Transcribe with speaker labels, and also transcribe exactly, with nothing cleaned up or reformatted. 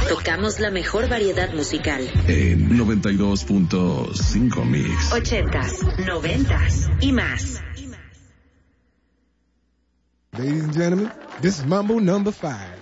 Speaker 1: Tocamos la mejor variedad musical.
Speaker 2: En noventa y dos punto cinco Mix.
Speaker 1: Ochentas, noventas y más.
Speaker 3: Ladies and gentlemen, this is Mambo number five.